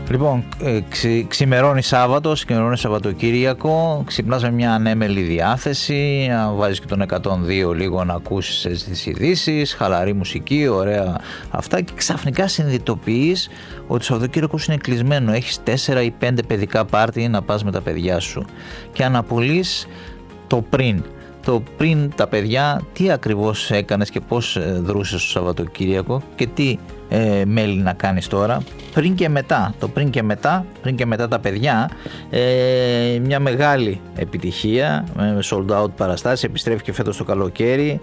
Λοιπόν, ξημερώνει Σάββατο, ξημερώνει Σαββατοκύριακο, ξυπνάς με μια ανέμελη διάθεση, βάζεις και τον 102 λίγο να ακούσεις τις ειδήσεις, χαλαρή μουσική, ωραία αυτά, και ξαφνικά συνειδητοποιείς ότι το Σαββατοκύριακο σου είναι κλεισμένο, έχεις 4 ή 5 παιδικά πάρτι να πας με τα παιδιά σου και αναπολύεις το πριν. Το πριν τα παιδιά, τι ακριβώς έκανες και πώς δρούσες το Σαββατοκύριακο και τι μέλη να κάνεις τώρα, πριν και μετά. Το πριν και μετά τα παιδιά, μια μεγάλη επιτυχία, sold out παραστάσεις, επιστρέφει και φέτος το καλοκαίρι,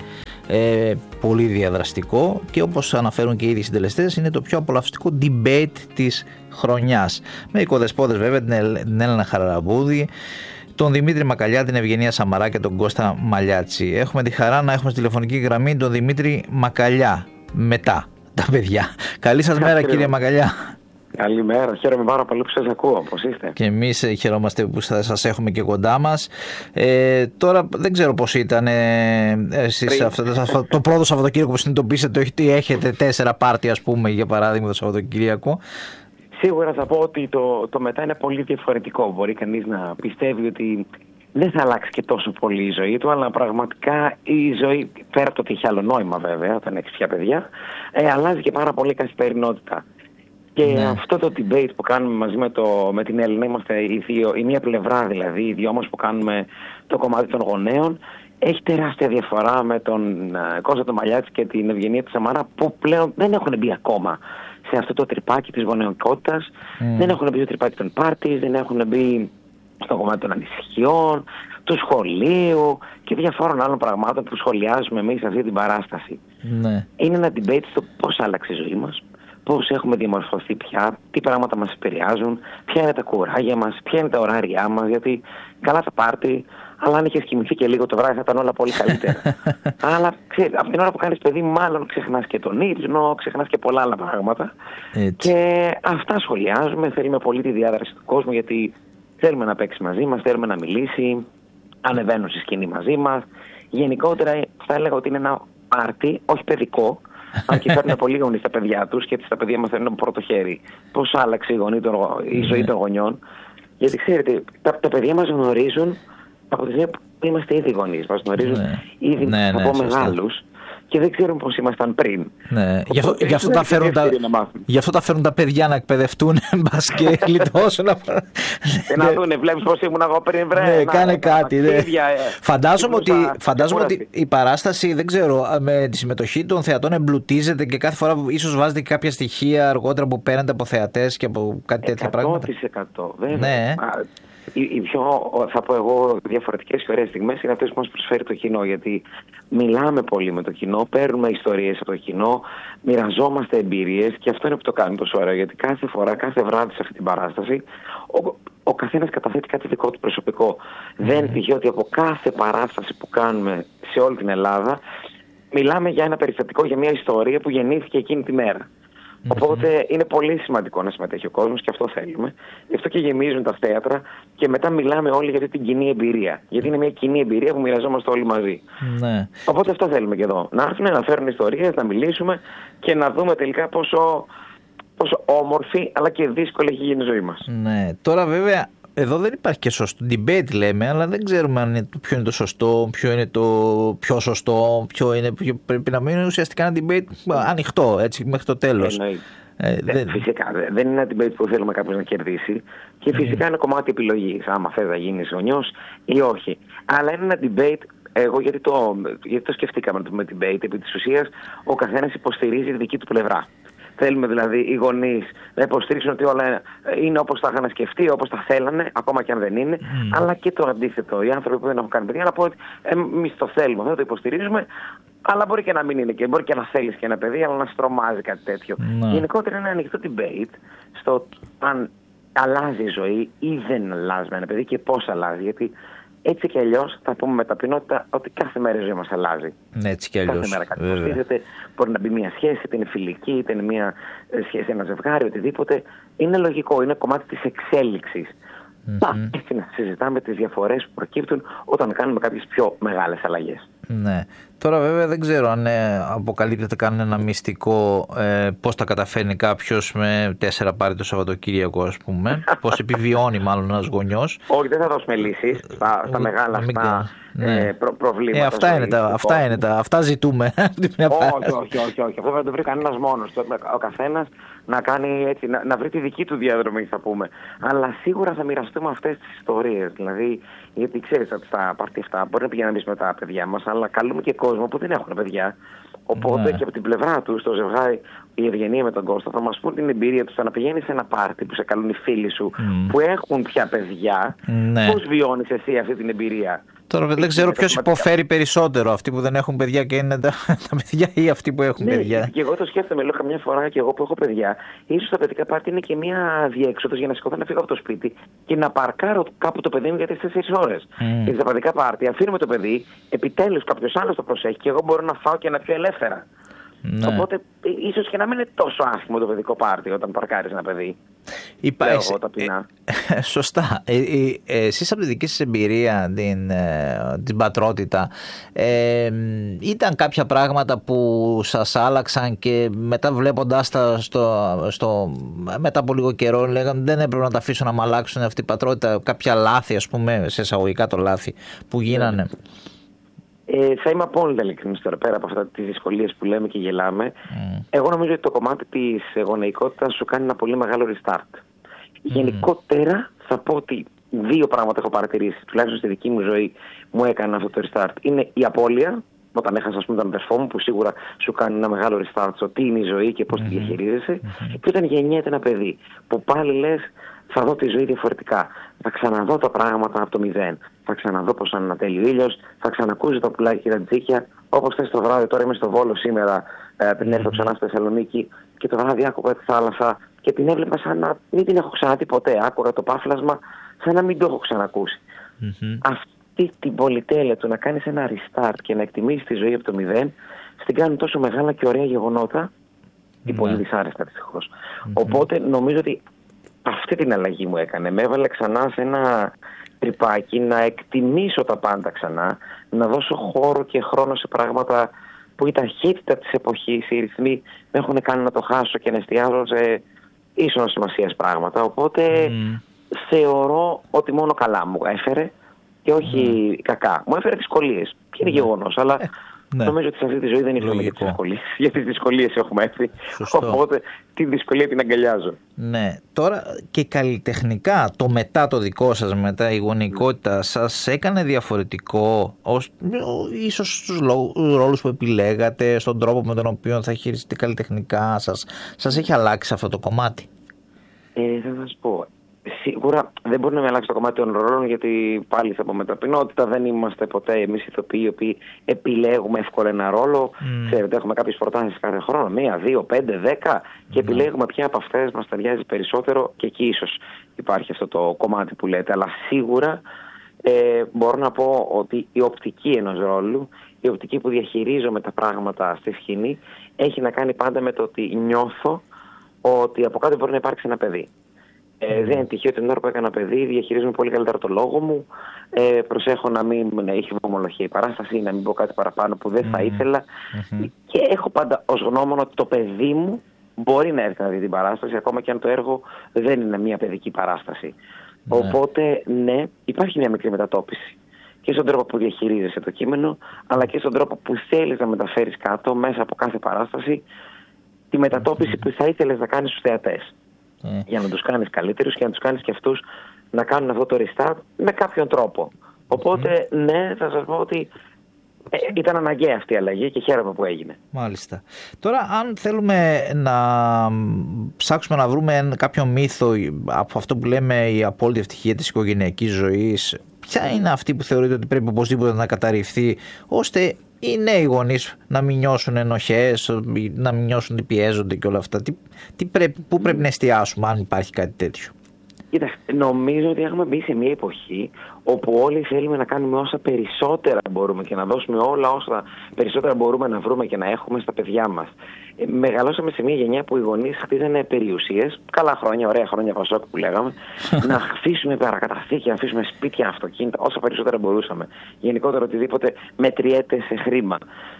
πολύ διαδραστικό και όπως αναφέρουν και οι ίδιοι συντελεστές, είναι το πιο απολαυστικό debate της χρονιάς. Με οικοδεσπότες βέβαια, την Έλενα Χαραλαμπούδη, τον Δημήτρη Μακαλιά, την Ευγενία Σαμαρά και τον Κώστα Μαλιάτσι. Έχουμε τη χαρά να έχουμε στη τηλεφωνική γραμμή τον Δημήτρη Μακαλιά, μετά τα παιδιά. Καλή σας μέρα, κύριε Μακαλιά. Καλημέρα, χαίρομαι πάρα πολύ που σας ακούω. Πώς είστε? Και εμείς χαιρόμαστε που σας έχουμε και κοντά μας. Τώρα δεν ξέρω πώς ήταν εσείς το πρώτο Σαββατοκύριακο που συνειδητοποιήσατε ότι έχετε 4 πάρτι, ας πούμε, για παράδειγμα, το Σαββατοκύριακο. Σίγουρα θα πω ότι το μετά είναι πολύ διαφορετικό. Μπορεί κανείς να πιστεύει ότι δεν θα αλλάξει και τόσο πολύ η ζωή του, αλλά πραγματικά η ζωή, πέρα από το ότι έχει άλλο νόημα βέβαια, όταν έχεις πια παιδιά, αλλάζει και πάρα πολύ η καθημερινότητα. Και αυτό το debate που κάνουμε μαζί με την Έλληνα, είμαστε η μία πλευρά δηλαδή, οι δυο μας που κάνουμε το κομμάτι των γονέων, έχει τεράστια διαφορά με τον Κώστα τον Μαλιάτσι και την Ευγενία τη Σαμαρά, που πλέον δεν έχουν μπει ακόμα σε αυτό το τρυπάκι της γονεϊκότητας, δεν έχουν μπει στο τρυπάκι των πάρτις, δεν έχουν μπει στο κομμάτι των ανησυχιών, του σχολείου και διαφόρων άλλων πραγμάτων που σχολιάζουμε εμείς σε αυτή την παράσταση. Ναι. Είναι ένα debate στο πώς άλλαξε η ζωή μας, πώς έχουμε διαμορφωθεί πια, τι πράγματα μας επηρεάζουν, ποια είναι τα κουράγια μας, ποια είναι τα ωράριά μας, γιατί καλά τα πάρτι, αλλά αν είχες κοιμηθεί και λίγο το βράδυ θα ήταν όλα πολύ καλύτερα. Αλλά ξέρεις, από την ώρα που κάνεις παιδί, μάλλον ξεχνάς και τον ύπνο, ξεχνάς και πολλά άλλα πράγματα. Έτσι. Και αυτά σχολιάζουμε. Θέλουμε πολύ τη διάδραση του κόσμου, γιατί θέλουμε να παίξει μαζί μας, θέλουμε να μιλήσει, ανεβαίνουν στη σκηνή μαζί μας. Γενικότερα θα έλεγα ότι είναι ένα πάρτι, όχι παιδικό, αν και φέρνουν πολύ γονείς στα παιδιά τους και τα παιδιά μαθαίνουν από πρώτο χέρι πώς άλλαξε η ζωή των γονιών. Γιατί ξέρετε, τα παιδιά μας γνωρίζουν από τη στιγμή που είμαστε ήδη γονείς, μας γνωρίζουν ήδη από μεγάλους και δεν ξέρουν πώς ήμασταν πριν. Ναι. Γι' αυτό τα φέρουν τα παιδιά να εκπαιδευτούν, μπας και γλιτώσουν. Να δούνε, βλέπεις πώς ήμουν εγώ πριν, βρε. Ναι, κάνε κάτι. Φαντάζομαι ότι η παράσταση, δεν ξέρω, με τη συμμετοχή των θεατών εμπλουτίζεται και κάθε φορά ίσως βάζετε και κάποια στοιχεία αργότερα που παίρνετε από θεατές και από κάτι τέτοια πράγματα. 100% βέβαια. Ναι. Οι πιο, θα πω εγώ, διαφορετικές και ωραίες στιγμές είναι αυτές που μας προσφέρει το κοινό, γιατί μιλάμε πολύ με το κοινό, παίρνουμε ιστορίες από το κοινό, μοιραζόμαστε εμπειρίες και αυτό είναι που το κάνει τόσο ωραίο, γιατί κάθε φορά, κάθε βράδυ σε αυτή την παράσταση ο καθένας καταθέτει κάτι δικό του προσωπικό. Δεν τυχαίο ότι από κάθε παράσταση που κάνουμε σε όλη την Ελλάδα μιλάμε για ένα περιστατικό, για μια ιστορία που γεννήθηκε εκείνη τη μέρα. Οπότε είναι πολύ σημαντικό να συμμετέχει ο κόσμος και αυτό θέλουμε. Γι' αυτό και γεμίζουν τα θέατρα και μετά μιλάμε όλοι για αυτή την κοινή εμπειρία. Γιατί είναι μια κοινή εμπειρία που μοιραζόμαστε όλοι μαζί. Ναι. Οπότε αυτό θέλουμε και εδώ. Να έρθουν να φέρουν ιστορίες, να μιλήσουμε και να δούμε τελικά πόσο όμορφη αλλά και δύσκολη έχει γίνει η ζωή μας. Ναι. Τώρα βέβαια εδώ δεν υπάρχει και σωστό debate, λέμε, αλλά δεν ξέρουμε αν ποιο είναι το σωστό, ποιο είναι το πιο σωστό, πρέπει να μείνει ουσιαστικά ένα debate ανοιχτό, έτσι, μέχρι το τέλος. Φυσικά, δεν είναι ένα debate που θέλουμε κάποιος να κερδίσει και φυσικά είναι κομμάτι επιλογής, άμα θες να γίνεις γονιός ή όχι. Αλλά είναι ένα debate, εγώ γιατί το σκεφτήκαμε με debate, επί της ουσίας ο καθένας υποστηρίζει τη δική του πλευρά. Θέλουμε δηλαδή οι γονείς να υποστηρίξουν ότι όλα είναι όπως τα είχαν σκεφτεί, όπως τα θέλανε, ακόμα και αν δεν είναι, αλλά και το αντίθετο. Οι άνθρωποι που δεν έχουν κάνει παιδιά να πω ότι εμείς το θέλουμε, δεν το υποστηρίζουμε, αλλά μπορεί και να μην είναι και μπορεί και να θέλεις και ένα παιδί, αλλά να στρομάζει κάτι τέτοιο. Γενικότερα είναι ένα ανοιχτό debate στο αν αλλάζει η ζωή ή δεν αλλάζει με ένα παιδί και πώς αλλάζει. Γιατί έτσι κι αλλιώς θα πούμε με ταπεινότητα ότι κάθε μέρα η ζωή μας αλλάζει. Έτσι κι αλλιώς. Κάθε μέρα κάτι προστίθεται. Μπορεί να μπει μια σχέση, είτε είναι φιλική, είτε είναι μια σχέση, ένα ζευγάρι, οτιδήποτε. Είναι λογικό, είναι κομμάτι της εξέλιξης. Έτσι να συζητάμε τις διαφορές που προκύπτουν όταν κάνουμε κάποιες πιο μεγάλες αλλαγές. Ναι. Τώρα βέβαια δεν ξέρω αν αποκαλύπτεται κανένα μυστικό πώς τα καταφέρνει κάποιος με 4 πάρτι το Σαββατοκύριακο, ας πούμε. Πώς επιβιώνει μάλλον ένας γονιός. Όχι, δεν θα δώσουμε λύσεις στα μεγάλα αυτά προβλήματα. Αυτά ζητούμε. Όχι. Αυτό δεν το βρει κανένας μόνος. Ο καθένας να κάνει έτσι, να βρει τη δική του διαδρομή, θα πούμε. Αλλά σίγουρα θα μοιραστούμε αυτές τις ιστορίες. Δηλαδή, γιατί ξέρεις ότι στα πάρτι αυτά μπορεί να πηγαίνουμε εμείς με τα παιδιά μας, αλλά καλούμε και κόσμο που δεν έχουν παιδιά. Οπότε και από την πλευρά του, το ζευγάρι, η Ευγενία με τον Κώστα, θα μας πούν την εμπειρία τους. Θα να πηγαίνεις σε ένα πάρτι που σε καλούν οι φίλοι σου που έχουν πια παιδιά. Πώς βιώνεις εσύ αυτή την εμπειρία? Τώρα δεν ξέρω ποιος υποφέρει περισσότερο, αυτοί που δεν έχουν παιδιά και είναι τα παιδιά ή αυτοί που έχουν παιδιά. Και εγώ το σκέφτομαι, λέω καμιά φορά και εγώ που έχω παιδιά, ίσως τα παιδικά πάρτι είναι και μια διέξοδος για να σηκωθώ να φύγω από το σπίτι και να παρκάρω κάπου το παιδί μου για 4 ώρες. Γιατί στα παιδικά πάρτι αφήνουμε το παιδί, επιτέλους κάποιος άλλος το προσέχει και εγώ μπορώ να φάω και να πιω ελεύθερα. Ναι. Οπότε ίσως και να μην είναι τόσο άσχημο το παιδικό πάρτι όταν παρκάρεις ένα παιδί. Εγώ ταπεινά. Σωστά. Εσείς από τη δική σας εμπειρία, την πατρότητα, ήταν κάποια πράγματα που σας άλλαξαν και μετά βλέποντάς τα μετά από λίγο καιρό λέγανε δεν έπρεπε να τα αφήσω να μ' αλλάξουν αυτή η πατρότητα, κάποια λάθη, ας πούμε, σε εισαγωγικά το λάθη που γίνανε? Θα είμαι απόλυτα ειλικρινής τώρα, πέρα από αυτά τις δυσκολίες που λέμε και γελάμε. Εγώ νομίζω ότι το κομμάτι της γονεϊκότητας σου κάνει ένα πολύ μεγάλο restart. Γενικότερα θα πω ότι 2 πράγματα έχω παρατηρήσει, τουλάχιστον στη δική μου ζωή μου έκανε αυτό το restart. Είναι η απώλεια, όταν έχασα ας πούμε τον αδερφό μου, που σίγουρα σου κάνει ένα μεγάλο restart στο τι είναι η ζωή και πώς τη διαχειρίζεσαι. Και όταν γεννιέται ένα παιδί, που πάλι λες θα δω τη ζωή διαφορετικά. Θα ξαναδώ τα πράγματα από το μηδέν. Θα ξαναδώ πως ανατέλει ο ήλιος. Θα ξανακούζω τα πουλάκια και τα τζίκια. Όπως θες το βράδυ, τώρα είμαι στο Βόλο σήμερα, πριν έρθω ξανά στη Θεσσαλονίκη. Και το βράδυ άκουγα τη θάλασσα και την έβλεπα σαν να μην την έχω ξαναδεί ποτέ. Άκουγα το πάφλασμα σαν να μην το έχω ξανακούσει. Αυτή την πολυτέλεια του να κάνεις ένα restart και να εκτιμήσεις τη ζωή από το μηδέν, στην κάνουν τόσο μεγάλα και ωραία γεγονότα, ή πολύ δυσάρεστα δυστυχώς. Οπότε νομίζω ότι αυτή την αλλαγή μου έκανε. Με έβαλε ξανά σε ένα τρυπάκι να εκτιμήσω τα πάντα ξανά, να δώσω χώρο και χρόνο σε πράγματα που η ταχύτητα της εποχής, οι ρυθμοί με έχουν κάνει να το χάσω και να εστιάζω σε ίσονος σημασίας πράγματα. Οπότε θεωρώ ότι μόνο καλά μου έφερε και όχι κακά. Μου έφερε δυσκολίες. Και είναι γεγονός, αλλά νομίζω ότι σε αυτή τη ζωή δεν ήρθαμε για τις δυσκολίες. Για τις δυσκολίες έχουμε έρθει. Οπότε τη δυσκολία την αγκαλιάζω. Ναι. Τώρα και καλλιτεχνικά το μετά το δικό σας, μετά η γονεϊκότητα σας έκανε διαφορετικό ίσως στους ρόλους που επιλέγατε, στον τρόπο με τον οποίο θα χειριστείτε καλλιτεχνικά σας έχει αλλάξει αυτό το κομμάτι? Θα σας πω. Σίγουρα δεν μπορεί να με αλλάξει το κομμάτι των ρόλων, γιατί πάλι θα πω με ταπεινότητα, δεν είμαστε ποτέ εμείς ηθοποιοί οι οποίοι επιλέγουμε εύκολα ένα ρόλο. Ξέρετε, έχουμε κάποιες προτάσεις κάθε χρόνο, 1, 2, 5, 10 και επιλέγουμε ποια από αυτές μας ταιριάζει περισσότερο και εκεί ίσως υπάρχει αυτό το κομμάτι που λέτε. Αλλά σίγουρα μπορώ να πω ότι η οπτική ενός ρόλου, η οπτική που διαχειρίζομαι τα πράγματα στη σκηνή, έχει να κάνει πάντα με το ότι νιώθω ότι από κάτω μπορεί να υπάρξει ένα παιδί. Δεν είναι τυχαίο την ώρα που έκανα παιδί, διαχειρίζομαι πολύ καλύτερα το λόγο μου. Προσέχω να μην έχει ομολογία η παράσταση, να μην πω κάτι παραπάνω που δεν θα ήθελα. Και έχω πάντα ως γνώμονα ότι το παιδί μου μπορεί να έρθει να δει την παράσταση, ακόμα και αν το έργο δεν είναι μια παιδική παράσταση. Οπότε, ναι, υπάρχει μια μικρή μετατόπιση. Και στον τρόπο που διαχειρίζεσαι το κείμενο, αλλά και στον τρόπο που θέλεις να μεταφέρεις κάτω μέσα από κάθε παράσταση τη μετατόπιση που θα ήθελες να κάνεις στους θεατές. Για να τους κάνεις καλύτερους και να τους κάνεις και αυτούς να κάνουν αυτό το restart με κάποιον τρόπο. Οπότε, ναι, θα σας πω ότι ήταν αναγκαία αυτή η αλλαγή και χαίρομαι που έγινε. Μάλιστα. Τώρα, αν θέλουμε να ψάξουμε να βρούμε κάποιο μύθο από αυτό που λέμε η απόλυτη ευτυχία της οικογενειακής ζωής, ποια είναι αυτή που θεωρείτε ότι πρέπει οπωσδήποτε να καταρριφθεί, ώστε οι νέοι γονείς να μην νιώσουν ενοχές, να μην νιώσουν ότι πιέζονται και όλα αυτά? Πού πρέπει να εστιάσουμε, αν υπάρχει κάτι τέτοιο? Κοίταξε, νομίζω ότι έχουμε μπει σε μια εποχή όπου όλοι θέλουμε να κάνουμε όσα περισσότερα μπορούμε και να δώσουμε όλα όσα περισσότερα μπορούμε να βρούμε και να έχουμε στα παιδιά μας. Μεγαλώσαμε σε μια γενιά που οι γονείς χτίζανε περιουσίες, καλά χρόνια, ωραία χρόνια Πασόκ που λέγαμε, να αφήσουμε παρακαταθήκη, να αφήσουμε σπίτια, αυτοκίνητα, όσα περισσότερα μπορούσαμε. Γενικότερα οτιδήποτε μετριέται σε χρήμα.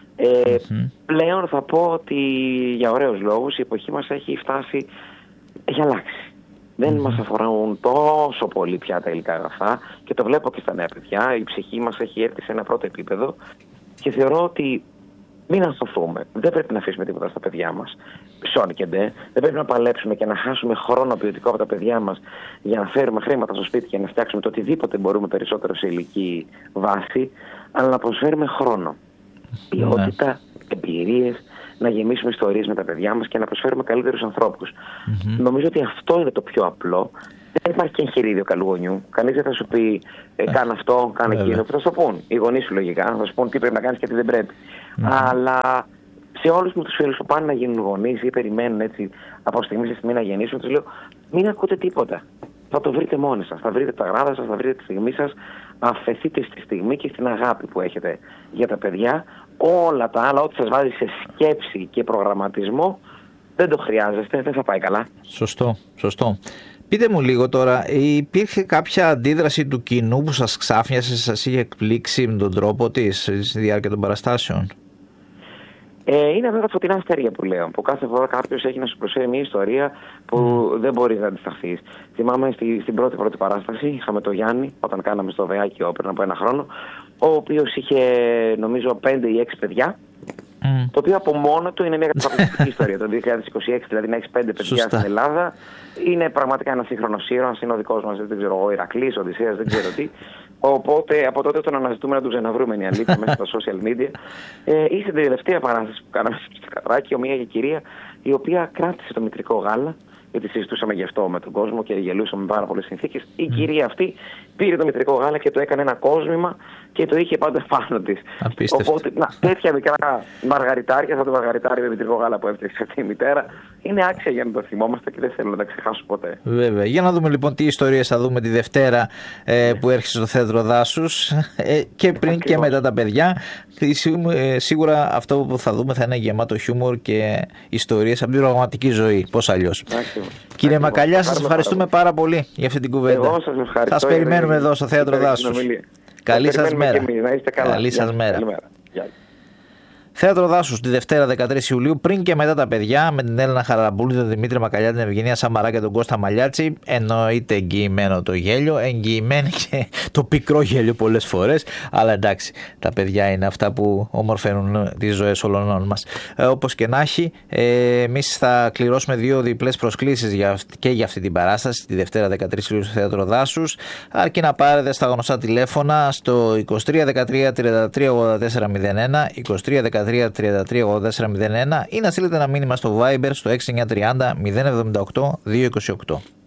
Πλέον θα πω ότι για ωραίους λόγους η εποχή μας έχει αλλάξει. Δεν μας αφορούν τόσο πολύ πια τα υλικά αγαθά και το βλέπω και στα νέα παιδιά. Η ψυχή μας έχει έρθει σε ένα πρώτο επίπεδο και θεωρώ ότι μην αγχωθούμε. Δεν πρέπει να αφήσουμε τίποτα στα παιδιά μας. Σώνει και ντε. Δεν πρέπει να παλέψουμε και να χάσουμε χρόνο ποιοτικό από τα παιδιά μας για να φέρουμε χρήματα στο σπίτι και να φτιάξουμε το οτιδήποτε μπορούμε περισσότερο σε ηλική βάση, αλλά να προσφέρουμε χρόνο, ποιότητα, εμπειρίες, να γεμίσουμε ιστορίες με τα παιδιά μας και να προσφέρουμε καλύτερους ανθρώπους. Νομίζω ότι αυτό είναι το πιο απλό. Δεν υπάρχει και εγχειρίδιο καλού γονιού. Κανείς δεν θα σου πει κάνε αυτό, κάνε εκείνο. Θα σου το πούν. Οι γονείς σου λογικά θα σου πούν τι πρέπει να κάνεις και τι δεν πρέπει. Αλλά σε όλους μου τους φίλους που πάνε να γίνουν γονείς ή περιμένουν έτσι από στιγμή σε στιγμή να γεννήσουν, τους λέω μην ακούτε τίποτα. Θα το βρείτε μόνοι σας. Θα βρείτε τα γράδα σας, θα βρείτε τη στιγμή σας. Αφαιθείτε στη στιγμή και στην αγάπη που έχετε για τα παιδιά. Όλα τα άλλα, ό,τι σας βάζει σε σκέψη και προγραμματισμό, δεν το χρειάζεστε, δεν θα πάει καλά. Σωστό. Πείτε μου λίγο τώρα, υπήρχε κάποια αντίδραση του κοινού που σας ξάφνιασε, σας είχε εκπλήξει με τον τρόπο της στη διάρκεια των παραστάσεων? Είναι αυτά τα φωτεινά αστέρια που λέω, που κάθε φορά κάποιος έχει να σου προσφέρει μια ιστορία που δεν μπορείς να αντισταθείς. Θυμάμαι στην πρώτη παράσταση, είχαμε τον Γιάννη, όταν κάναμε στο Βεάκιο πριν από ένα χρόνο, ο οποίος είχε νομίζω 5 ή 6 παιδιά, το οποίο από μόνο του είναι μια καταπληκτική ιστορία. Το 2026 δηλαδή να έχεις 5 παιδιά στην Ελλάδα είναι πραγματικά ένα σύγχρονος ήρωας, είναι ο δικός μας, δεν ξέρω εγώ, Ηρακλής, Οδυσσέας, δεν ξέρω τι. Οπότε από τότε τον αναζητούμε να τον ξαναβρούμε, είναι η αλήθεια, μέσα στα social media. Ή στην τελευταία παράσταση που κάναμε στο Κατράκιο, μια κυρία η οποία κράτησε το μητρικό γάλα, γιατί συζητούσαμε γι' αυτό με τον κόσμο και γελούσαμε με πάρα πολλές συνθήκες. Η κυρία αυτή πήρε το μητρικό γάλα και το έκανε ένα κόσμημα και το είχε πάντα πάνω της. Οπότε, τέτοια μικρά μαργαριτάρια, αυτό το μαργαριτάρι με μητρικό γάλα που έφτιαξε αυτή η μητέρα, είναι άξια για να το θυμόμαστε και δεν θέλω να τα ξεχάσω ποτέ. Βέβαια. Για να δούμε λοιπόν τι ιστορίες θα δούμε τη Δευτέρα που έρχεσαι στο Θέατρο Δάσους και πριν και μετά τα παιδιά. Σίγουρα αυτό που θα δούμε θα είναι γεμάτο χιούμορ και ιστορίες από την πραγματική ζωή. Πώς αλλιώς. Κύριε Μακαλιά, σας ευχαριστούμε πάρα πολύ για αυτή την κουβέντα. Εγώ σας ευχαριστώ. Σας περιμένουμε εδώ στο Θέατρο Δάσους. Καλή σας μέρα. Καλή σας μέρα. Θέατρο Δάσους τη Δευτέρα 13 Ιουλίου, πριν και μετά τα παιδιά, με την Έλληνα Χαραμπούλη, τον Δημήτρη Μακαλιά, την Ευγενία Σαμαρά και τον Κώστα Μαλιάτση. Εννοείται εγγυημένο το γέλιο, εγγυημένο και το πικρό γέλιο πολλές φορές. Αλλά εντάξει, τα παιδιά είναι αυτά που ομορφαίνουν τις ζωές όλων μας. Όπως και να έχει, εμείς θα κληρώσουμε 2 διπλές προσκλήσεις και για αυτή την παράσταση, τη Δευτέρα 13 Ιουλίου στο Θέατρο Δάσους. Αρκεί να πάρετε στα γνωστά τηλέφωνα στο 23 13 33 84 01, 23 13 33 84 01 ή να στείλετε ένα μήνυμα στο Viber στο 6930 078 228.